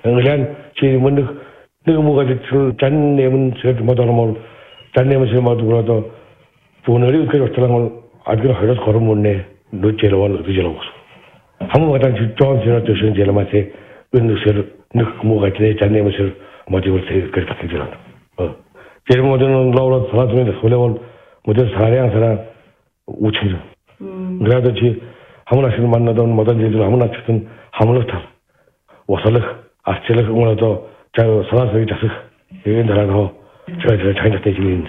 England ci mun ne mu ga ci jan ne mun se mo do mo jan ne mun se mo do do bunori ke restaurant adil hadas korum munne no jelo wal jelo hamu ga ci ton jelo to shen jelo ma se un ser ne mu ga ci jan ne mun se mo di wal se ke ta jelo jelo mo do no laura sala de sole wal mo de 사량 사람 우체죠 그래도 지 하무나시는 만나던 모든 일들 하무나 치든 하무나 타 와살을 아스텔을 응원하도 자 사람들이 자식 이런다라고 저 차이나 때지민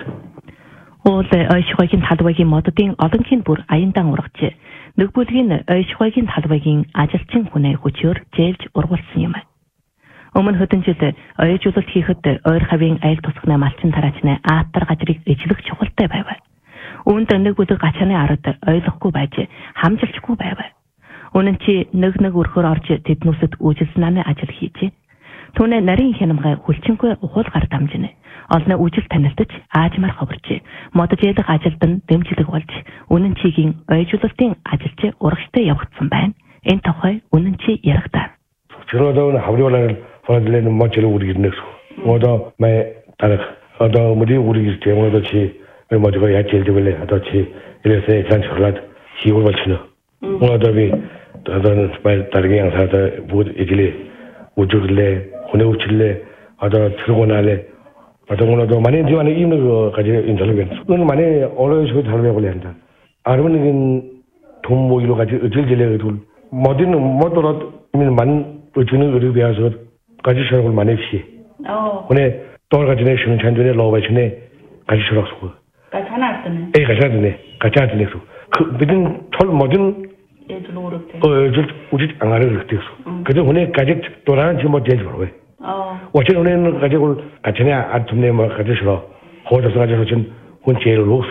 Уулын ойшгойгийн талбайгийн модуудын олонхын бүр аяндан ургач нөгбөлгийн ойшгойгийн талбайгийн ажилчин хүнээ хүчээр зээлж ургуулсан юм. Өмнө хэдэн жил ойжуулалт хийхэд ойр хавийн айл тусганы малчин тараачны аатар газрыг ижлэх чухалтай байв. Үүнд нэг бүлэг гачааны ард ойлгохгүй байж хамжилчгүй байв. Үнэн чи нэг өрхөөр орж тэднүүсэд үйлчлсэн амын ажил хийж түүнээ нарийн хянамгай хүлчингүй ухуулгаар дамжина. Олны үжил танилцж аажмаар ховорч модж ядах ажилд нь дэмжлэг болж үнэн чигийн ойжуулалтын ажилч урагштай явагдсан байна. Энэ тухай үнэн чи яригдаа. 저러다 하루를 보내려는 멋지를 우리 기능수. 뭐도 매 다른 어도 우리 때문에도 지 뭐도 야채를 되길래 하도지 이래서 잔철라 시골 발치는. 뭐도비 다른 말 다르게 양사다 뭐 이길래 우주길래 혼에 우칠래 어도 들고 나래 어도 뭐도 많이 지원에 있는 거 가지 인터뷰. 오늘 많이 어려서 잘 배우려 한다. 아르면은 돈 모이로 가지 어질질래 둘 뭐든 뭐더라도 만 우주는 우리 배워서 가지 시작을 많이 했지. 오늘 또 가지 내시는 잔존에 로바치네 가지 시작하고. 같이 하나 왔네. 에 같이 하네. 같이 하네. 그 무슨 철 뭐든 예줄 오르대. 우리 안 하는 그랬어. 그래서 오늘 가지 돌아는 지금 뭐 제일 좋아해. 어제 오늘 가지고 같이네 아침에 뭐 가지 시작. 호저서 가지고 좀 혼제를 놓수.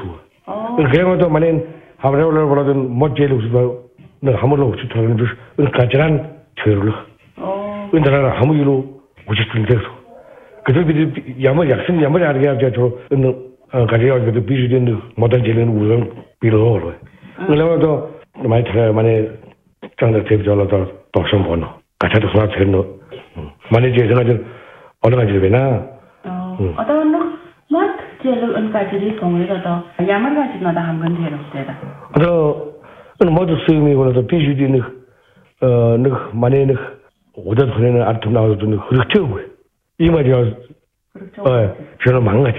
그래도 만약 하루를 보라든 뭐 제일 우스고 너 하물로 우스 타는 줄 가지란 죄를 은다라 아무일로 우지스는 데서 그들 야마 약신 야마 알게 하죠 저 가지고 그 비즈는 모든 제는 우선 빌어로 그러면도 많이 잘 많이 장들 대비절로도 도션 번호 같이도 소화 되는 많이 제가 좀 어느 가지 되나 어떤 뭐 제일 은까지 공유도 야마 가지나다 한건 되는 데다 모두 수임이 그래서 비즈는 너 많이 오다 그러는 아tum 나와도 그렇죠. 이 말이야. 저는 망가지.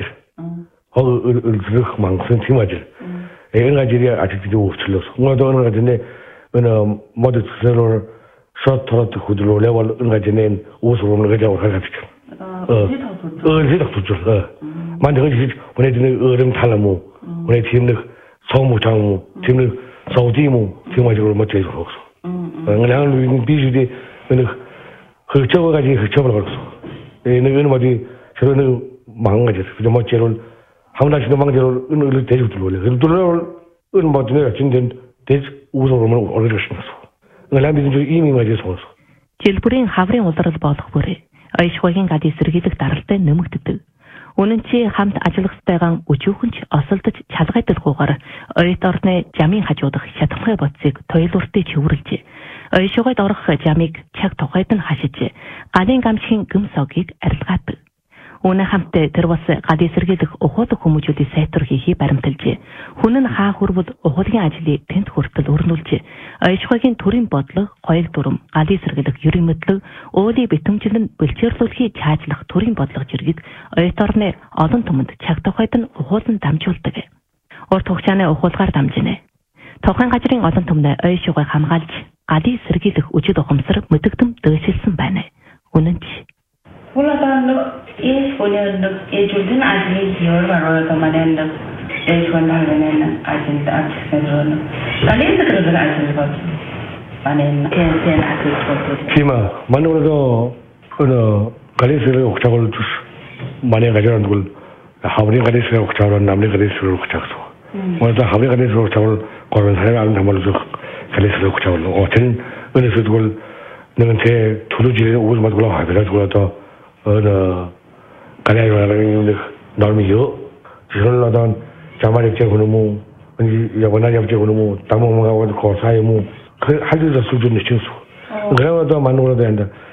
망선 팀아지. 애가지리 아직도 없을러서. 뭐도 어느 가지네 어느 모두 스스로 셔터트 후들로 레벨 은가지네 옷으로 오는 거죠. 가지고. 지도 만든 것이 보내주는 어른 탈라무. 보내 팀의 소무장무, 팀의 소디무, 팀아지로 못 되죠. 그냥 비즈디 그 저거까지 그 접을 걸었어. 얘는 어디 저런 망가졌어. 그저 뭐 제를 하나씩도 망제를 은을 대주 들어올래. 그래서 들어올 은 뭐든 진된 대주 우서로만 올려주셨어. 그냥 비즈 이미 맞아서. Жилбүрийн хаврын улирал болох бүрээ ойшгойгийн гад эсэргийлэх даралтай нэмэгддэг. Үнэн чи хамт ажиллахтайгаан өчүүхэнч осолдож чалгайдалгүйгээр ойд орны жамын хажуудах шатахгай боцыг тойлууртыг чөвөрлж ойшгойд орох жамыг чаг тухайд нь хашиж галын гамшигын гүм согийг арилгаадаг. Үнэн хамт тэр бас гад эсэргийлэх ухуулах хүмүүжүүдийн сайтар хийхийг баримталж хүн нь хаа хүрвэл ухуулгын ажлыг тэнд хүртэл өрнүүлж ойшгойгийн төрийн бодлого, хоёул дүрм, гад эсэргийлэх ерийн мэдлэг, уулын битэмжлэн бэлчээрлүүлэхийг чаажлах төрийн бодлого зэргийг ойд орны олон түмэнд чаг тухайд нь ухуулан дамжуулдаг. Урт хугацааны ухуулгаар дамжинэ. Тухайн газрын олон түмнээ ойшгой хамгаалж гад эсэргийлэх үжид ухамсар мэдэгдэм дэвшилсэн байна. Үнэн чи Hulatan is punya ejulin asli hior baru kemarin ejulin halaman asli aksesuar. Kalian sekarang asli apa? Panen ten asli apa? Cima, mana orang tu kalian sering ukcakul tu mana kajian tu hamil kalian sering ukcakul, namli kalian sering ukcakul. Mana tu hamil kalian sering ukcakul, korban saya alam nama tu kalian sering ukcakul. Orang ini tu dengan saya tulu jadi urus mat gula habis gula tu 가려는 norm이요. 저런라던 자만의 제고는 뭐 야원한 잡제고는 뭐 땅먹어가고 거사에 뭐 그 할일도 수준의 진수. 그래도 만들어야 된다.